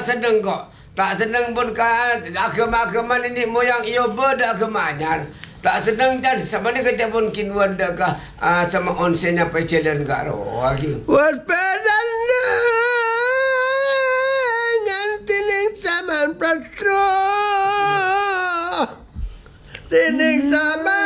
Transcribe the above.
seneng kok. Tak seneng pun kan agama-agama ini moyang iyo beda agamanya. Tak seneng dan sama ni kita pun kinuan dah sama onsennya pecelen garo lagi. Waspada tining saman pratro. Tining saman